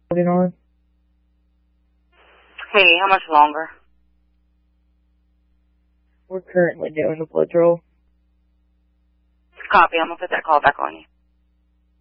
holding on. Hey, how much longer? We're currently doing a blood draw. Copy. I'm going to put that call back on you.